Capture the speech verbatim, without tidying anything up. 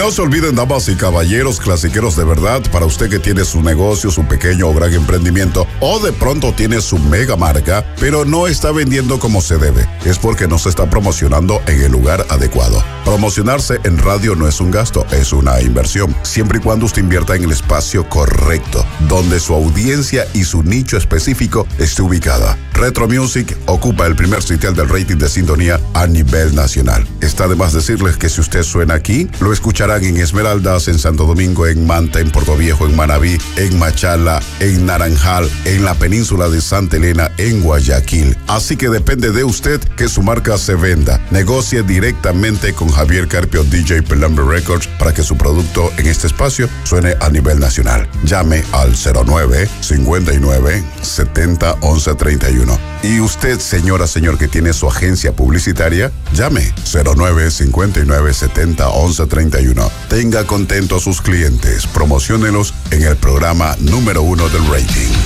no se olviden, damas y caballeros, clasiqueros de verdad, para usted que tiene su negocio, su pequeño o gran emprendimiento, o de pronto tiene su mega marca, pero no está vendiendo como se debe, es porque no se está promocionando en el lugar adecuado. Promocionarse en radio no es un gasto, es una inversión, siempre y cuando usted invierta en el espacio correcto, donde su audiencia y su nicho específico esté ubicada. Retro Music ocupa el primer sitial del rating de sintonía a nivel nacional. Está de más decirles que si usted suena aquí, lo escucharán en Esmeraldas, en Santo Domingo, en Manta, en Puerto Viejo, en Manabí, en Machala, en Naranjal, en la península de Santa Elena, en Guayaquil. Así que depende de usted que su marca se venda. Negocie directamente con Javier Carpio, D J Pelambre Records, para que su producto en este espacio suene a nivel nacional. Llame al cero nueve, cincuenta y nueve, setenta, once, treinta y uno. Y usted, señora, señor, que tiene su agencia publicitaria, llame cero nueve, cincuenta y nueve, setenta, once, treinta y uno. Tenga contentos a sus clientes, promociónelos en el programa número uno del rating.